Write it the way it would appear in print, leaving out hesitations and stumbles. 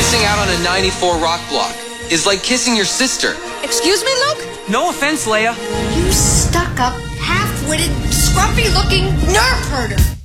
Missing out on a 94 rock block is like kissing your sister. Excuse me, Luke? No offense, Leia. You stuck-up, half-witted, scruffy-looking nerf herder.